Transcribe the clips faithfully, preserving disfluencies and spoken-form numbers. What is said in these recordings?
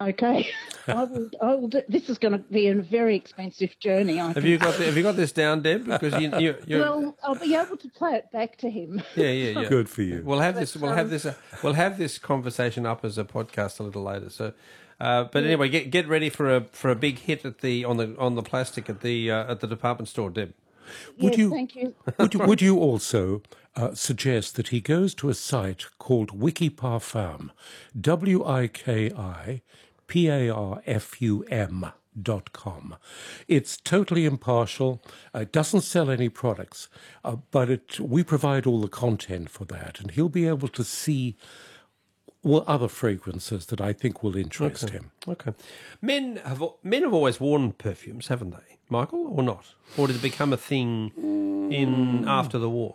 Okay, I will. I will. Do, this is going to be a very expensive journey. I Have think. you got the, Have you got this down, Deb? Because you, you, you're, Well, I'll be able to play it back to him. yeah, yeah, yeah. Good for you. We'll have But, this. We'll um, have this. Uh, we'll have this conversation up as a podcast a little later. So, uh, but anyway, get get ready for a for a big hit at the on the on the plastic at the uh, at the department store, Deb. Would Yes, you, thank you. would you, would you also uh, suggest that he goes to a site called Wiki Parfum, W I K I P A R F U M dot com. It's totally impartial. Uh, it doesn't sell any products, uh, but it, we provide all the content for that, and he'll be able to see well, other fragrances that I think will interest Okay. him. Okay. Men have men have always worn perfumes, haven't they, Michael, or not? Or did it become a thing in after the war?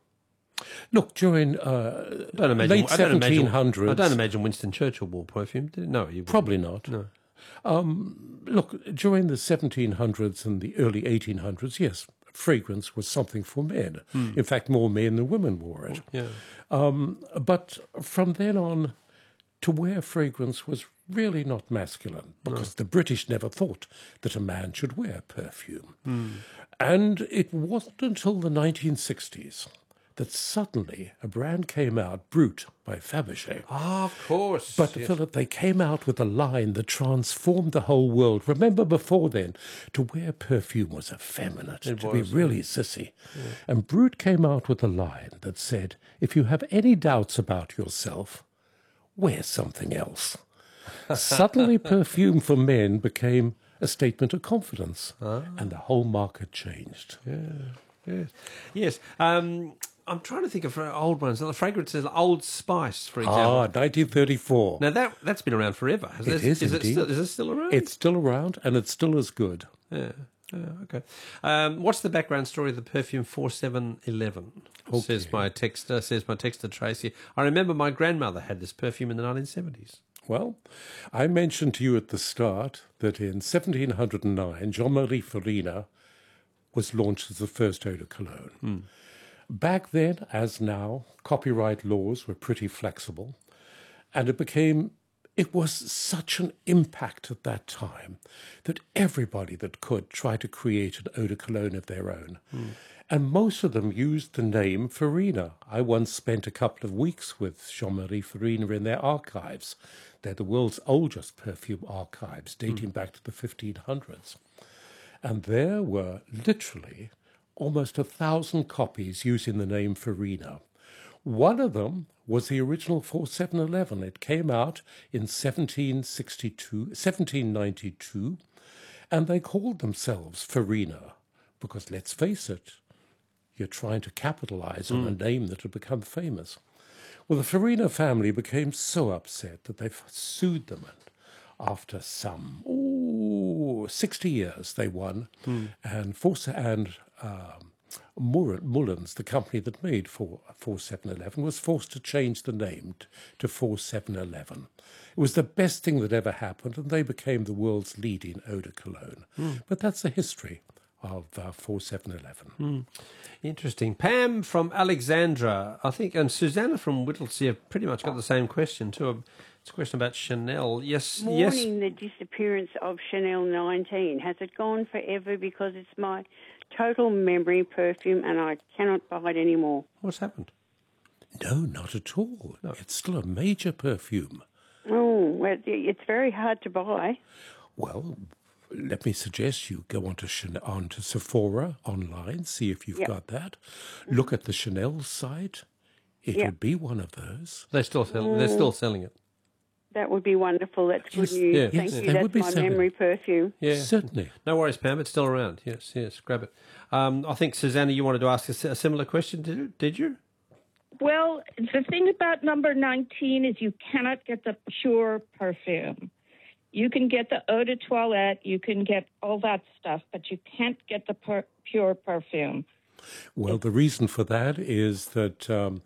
Look, during uh, I don't imagine, late I don't imagine- seventeen hundreds... I don't imagine Winston Churchill wore perfume. Did, no, you Probably not. No. Um, look, during the seventeen hundreds and the early eighteen hundreds, yes, fragrance was something for men. In fact, more men than women wore it. Yeah. Um, but from then on, to wear fragrance was really not masculine because the British never thought that a man should wear perfume. And it wasn't until the nineteen sixties that suddenly a brand came out, Brut by Fabergé. Ah, of course. But, yes. Philip, they came out with a line that transformed the whole world. Remember before then, to wear perfume was effeminate, It to was, be really sissy. And Brut came out with a line that said, if you have any doubts about yourself, wear something else. Suddenly perfume for men became a statement of confidence, and the whole market changed. Yes. Yes. Um, I'm trying to think of old ones. The fragrances, Old Spice, for example. Ah, nineteen thirty-four. Now, that, that's been around forever. Has It this- is is it indeed. still, is it still around? It's still around, and it's still as good. Yeah. Yeah, okay. Um, what's the background story of the perfume forty-seven eleven? Says my texter, says my texter Tracy. I remember my grandmother had this perfume in the nineteen seventies. Well, I mentioned to you at the start that in seventeen oh nine, Jean-Marie Farina was launched as the first eau de cologne. Back then, as now, copyright laws were pretty flexible, and it became, it was such an impact at that time that everybody that could tried to create an eau de cologne of their own. And most of them used the name Farina. I once spent a couple of weeks with Jean-Marie Farina in their archives. They're the world's oldest perfume archives, dating back to the fifteen hundreds. And there were literally almost a thousand copies using the name Farina. One of them was the original forty-seven eleven. It came out in seventeen sixty-two, seventeen ninety-two, and they called themselves Farina because, let's face it, you're trying to capitalize on a name that had become famous. Well, the Farina family became so upset that they sued them, and after some ooh, sixty years, they won, and Force and um, Mullins, the company that made forty-seven eleven, was forced to change the name t- to forty-seven eleven. It was the best thing that ever happened, and they became the world's leading eau de cologne. But that's the history of uh, forty-seven eleven. Interesting. Pam from Alexandra, I think, and Susanna from Whittlesea have pretty much got the same question too. It's a question about Chanel. Yes, yes. Mourning the disappearance of Chanel nineteen. Has it gone forever? Because it's my total memory perfume and I cannot buy it anymore. What's happened? No, not at all. It's still a major perfume. Oh, well, it's very hard to buy. Well, let me suggest you go onto Chanel, onto Sephora online, see if you've Yep. got that. Look at the Chanel site. It Yep. would be one of those. They're still sell- they're still selling it. That would be wonderful. That's good Yes, news. yeah. Thank yes, you. they would That's be my selling. memory perfume. Yeah. Certainly. No worries, Pam. It's still around. Yes, yes. Grab it. Um, I think Susanna, you wanted to ask a, s- a similar question. Did you? Did you? Well, the thing about number nineteen is you cannot get the pure perfume. You can get the eau de toilette, you can get all that stuff, but you can't get the per- pure perfume. Well, the reason for that is that um,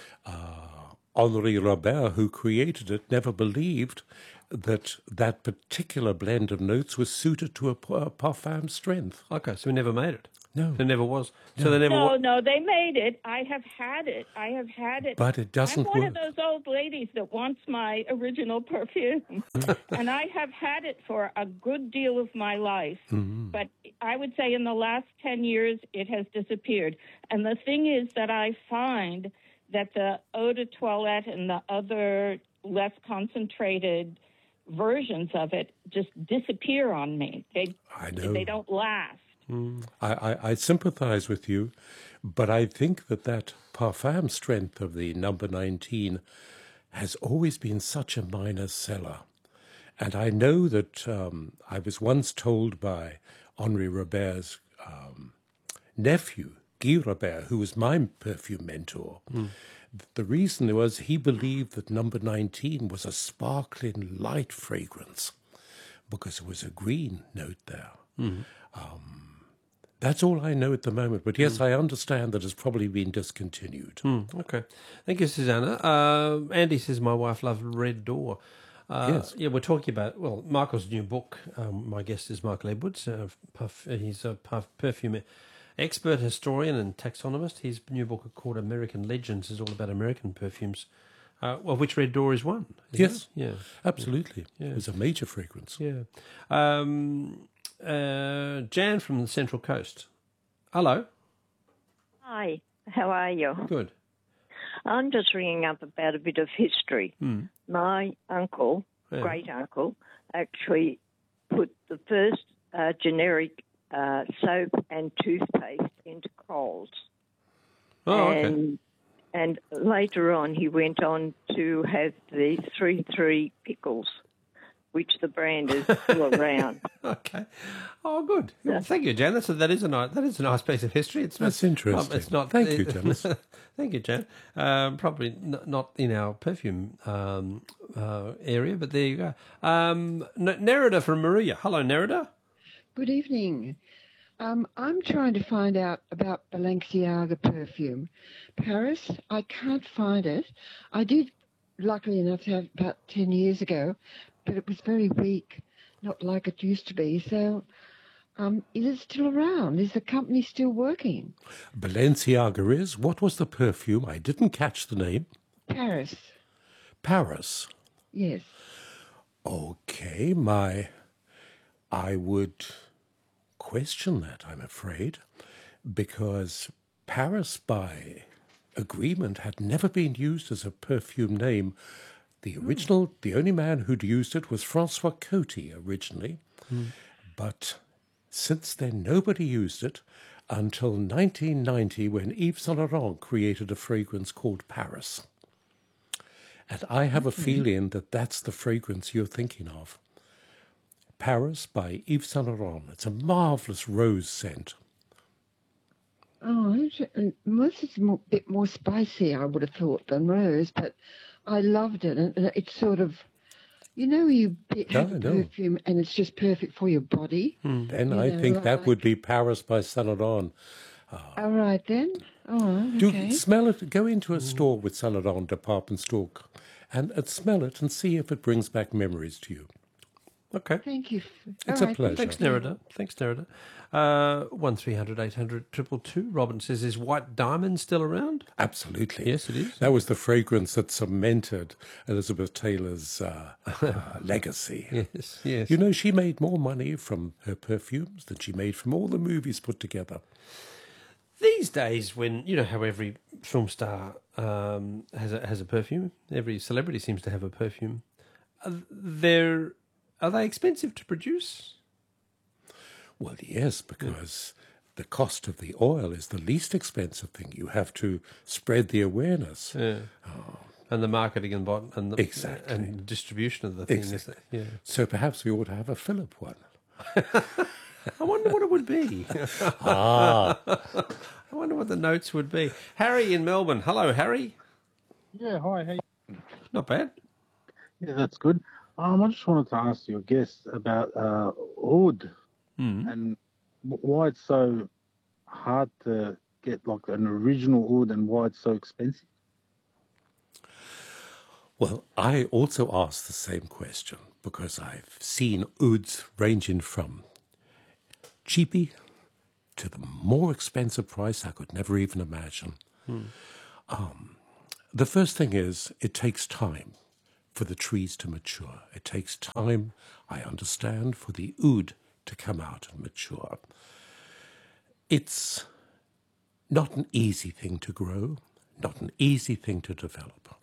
uh, Henri Robert, who created it, never believed that that particular blend of notes was suited to a, p- a parfum strength. Okay, so we never made it. No. There never was. So there never No, was. no, they made it. I have had it. I have had it. But it doesn't I'm one work. of those old ladies that wants my original perfume. And I have had it for a good deal of my life. Mm-hmm. But I would say in the last ten years, it has disappeared. And the thing is that I find that the eau de toilette and the other less concentrated versions of it just disappear on me. They, I know. They don't last. I, I, I sympathize with you, but I think that that parfum strength of the number nineteen has always been such a minor seller. And I know that um, I was once told by Henri Robert's um, nephew, Guy Robert, who was my perfume mentor, mm. the reason was he believed that number nineteen was a sparkling light fragrance because there was a green note there. Mm. Um, That's all I know at the moment. But yes, mm. I understand that it's probably been discontinued. Mm, okay. Thank you, Susanna. Uh, Andy says, my wife loved Red Door. Uh, yes. Yeah, we're talking about, well, Michael's new book. Um, my guest is Michael Edwards. Uh, puff, he's a puff, perfume expert, historian and taxonomist. His new book called American Legends is all about American perfumes, uh, of which Red Door is one. Yes. It? Yeah. Absolutely. Yeah. It was a major fragrance. Yeah. Um... Uh, Jan from the Central Coast. Hello. Hi, how are you? Good. I'm just ringing up about a bit of history. Mm. My uncle, Yeah. great uncle, actually put the first uh, generic uh, soap and toothpaste into Coles. Oh, okay. and, and later on, he went on to have the three three Pickles, which the brand is still around. Okay. Oh, good. Well, thank you, Jan. That's a, that is a nice that is a nice piece of history. It's That's not, interesting. Um, it's not. Thank it, you, Janice. Thank you, Jan. Um, probably n- not in our perfume um, uh, area, but there you go. Um, N- Nerida from Maria. Hello, Nerida. Good evening. Um, I'm trying to find out about Balenciaga perfume. Paris, I can't find it. I did, luckily enough, to have about ten years ago, but it was very weak, not like it used to be. So um, is it still around? Is the company still working? Balenciaga is. What was the perfume? I didn't catch the name. Paris. Paris. Yes. Okay, my... I would question that, I'm afraid, because Paris, by agreement, had never been used as a perfume name. The original, the only man who'd used it was Francois Coty originally, mm. but since then nobody used it until nineteen ninety when Yves Saint Laurent created a fragrance called Paris. And I have Okay. a feeling that that's the fragrance you're thinking of. Paris by Yves Saint Laurent. It's a marvellous rose scent. Oh, it was a bit more spicy, I would have thought, than rose, but I loved it. And it's sort of, you know, you have No, a no. perfume and it's just perfect for your body. Mm. Then You I know, think that like- would be Paris by Saint Laurent. All right, then. Oh, Do okay. smell it. Go into a store with Saint Laurent department store and, and smell it and see if it brings back memories to you. Okay. Thank you. It's All a right, pleasure. Thanks, Nerida. Thanks, Nerida. Uh, one three hundred eight hundred triple two. Robin says, is White Diamond still around? Absolutely. Yes, it is. That was the fragrance that cemented Elizabeth Taylor's uh, uh, legacy. Yes, yes. You know, she made more money from her perfumes than she made from all the movies put together. These days, when you know how every film star um, has a has a perfume, every celebrity seems to have a perfume. Are they're are they expensive to produce? Well, yes, because the cost of the oil is the least expensive thing. You have to spread the awareness. Yeah. And the marketing and bot and the, Exactly. and the distribution of the thing. Is Exactly. that, yeah. So perhaps we ought to have a Philip one. I wonder what it would be. Ah, I wonder what the notes would be. Harry in Melbourne. Hello, Harry. Yeah, hi. Hey. Not bad. Yeah, that's good. Um, I just wanted to ask your guest about uh, oud Mm. and w- why it's so hard to get like an original oud and why it's so expensive. well, I also asked the same question because I've seen ouds ranging from cheapy to the more expensive price I could never even imagine. Hmm. Um, the first thing is it takes time for the trees to mature. It takes time, I understand, for the oud to come out and mature. It's not an easy thing to grow, not an easy thing to develop.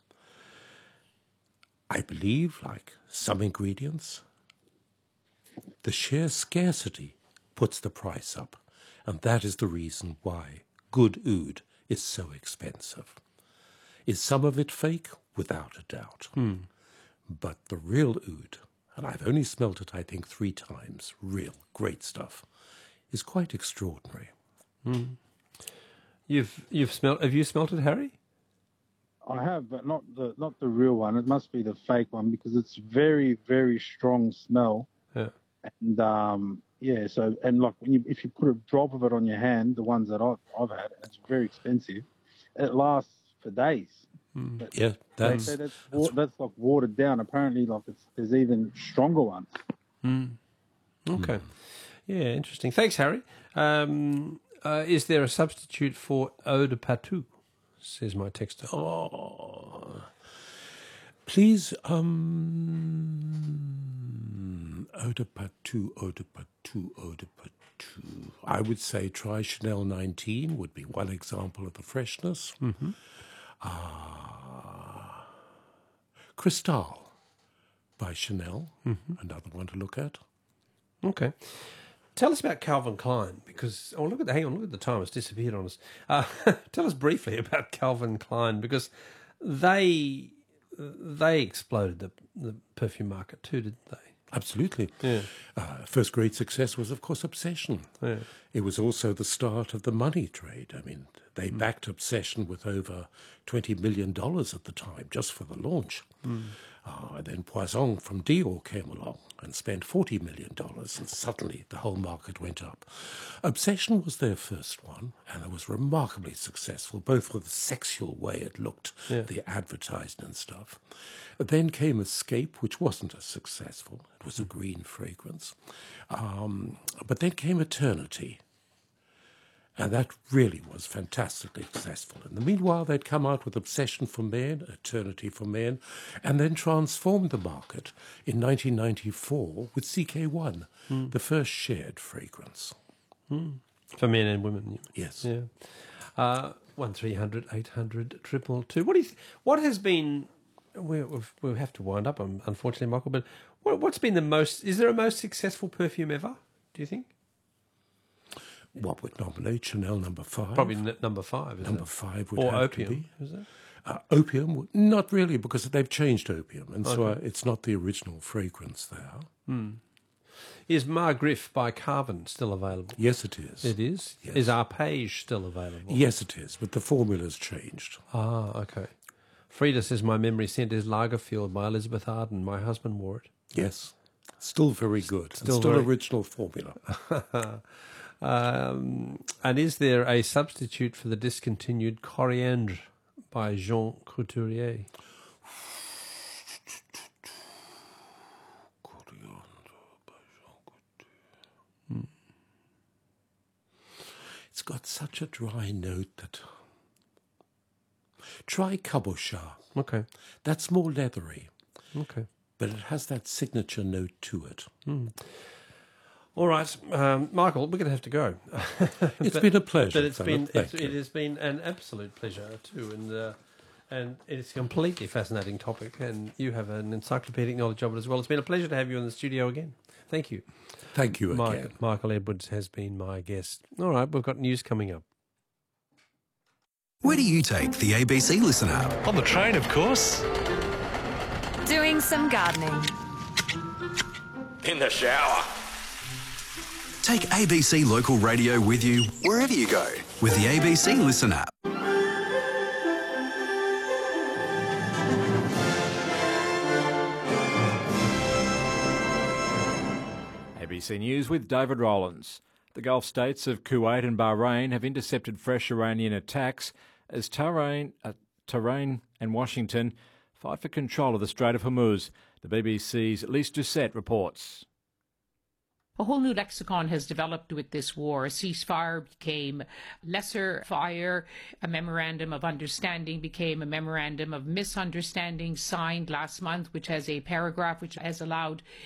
I believe, like some ingredients, the sheer scarcity puts the price up, and that is the reason why good oud is so expensive. Is some of it fake? Without a doubt. Hmm. But the real oud, and I've only smelt it, I think, three times, real great stuff, is quite extraordinary. Hmm. You've you've smelt. Have you smelt it, Harry? I have, but not the not the real one. It must be the fake one because it's very very strong smell. Yeah. And um, yeah, so and like when you if you put a drop of it on your hand, the ones that I've I've had, it's very expensive. It lasts for days. Mm. But Yeah, they that's say that's, wa- that's like watered down. Apparently, like it's, there's even stronger ones. Mm. Okay. Yeah, interesting. Thanks, Harry. Um, uh, is there a substitute for eau de patou? Says my texter. Oh, please, um, eau de patou, eau de patou, eau de patou. I would say try Chanel nineteen would be one example of the freshness. Mm-hmm. Ah, Cristal by Chanel, Mm-hmm. another one to look at. Okay. Tell us about Calvin Klein, because, oh, look at the, hang on, look at the time, it's disappeared on us. Uh, tell us briefly about Calvin Klein, because they they exploded the, the perfume market too, didn't they? Absolutely. Yeah. Uh, first great success was, of course, Obsession. Yeah. It was also the start of the money trade. I mean, they Mm. backed Obsession with over twenty million dollars at the time, just for the launch. Mm. Uh, and then Poisson from Dior came along and spent forty million dollars, and suddenly the whole market went up. Obsession was their first one, and it was remarkably successful, both for the sexual way it looked, Yeah. the advertising and stuff. Then came Escape, which wasn't as successful. It was a green fragrance. Um, but then came Eternity, and that really was fantastically successful. In the meanwhile, they'd come out with Obsession for Men, Eternity for Men, and then transformed the market in nineteen ninety-four with C K one, Mm. the first shared fragrance. Mm. For men and women. Yes. Yeah. Uh, one three hundred eight hundred triple two. What do you? Th- what has been? We we've, we'll have to wind up, um, unfortunately, Michael. But what, what's been the most? Is there a most successful perfume ever? Do you think? What would nominate Chanel number five? Probably n- number five. Is Number it? five would or have opium. to be. Is it? Uh, opium, would- not really, because they've changed opium, and so uh, Okay. it's not the original fragrance there. Hmm. Is Margriff by Carven still available? Yes, it is. It is. Yes. Is Arpege still available? Yes, it is, but the formula's changed. Ah, okay. Frida says my memory scent is Lagerfield by Elizabeth Arden. My husband wore it. Yes, still very good. Still Still, still very- original formula. um, and is there a substitute for the discontinued Coriandre by Jean Couturier? Hmm. It's got such a dry note that... Try Cabochard. Okay. That's more leathery, Okay. but it has that signature note to it. Hmm. All right, um, Michael, we're going to have to go. It's But- been a pleasure, But it's Philip. been Thank it's, you. it has been an absolute pleasure too, and uh, and it's a completely fascinating topic, and you have an encyclopedic knowledge of it as well. It's been a pleasure to have you in the studio again. Thank you. Thank you Mike, again. Michael Edwards has been my guest. All right, we've got news coming up. Where do you take the A B C Listen app? On the train, of course. Doing some gardening. In the shower. Take A B C Local Radio with you wherever you go with the A B C Listen app. A B C News with David Rowlands. The Gulf states of Kuwait and Bahrain have intercepted fresh Iranian attacks as Tehran, uh, Tehran and Washington fight for control of the Strait of Hormuz. The B B C's Lise Doucette reports. A whole new lexicon has developed with this war. A ceasefire became lesser fire. A memorandum of understanding became a memorandum of misunderstanding signed last month, which has a paragraph which has allowed